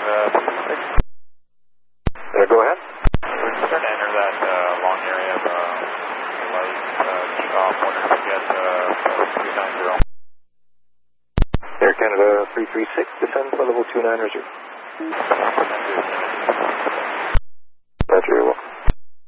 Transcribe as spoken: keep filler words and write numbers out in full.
Yeah, go ahead. We're starting to enter that uh, long area of uh, light uh, shop. Wondering if we get uh, two ninety. Air Canada three three six, descend for level two nine zero. Thank you. That's very well.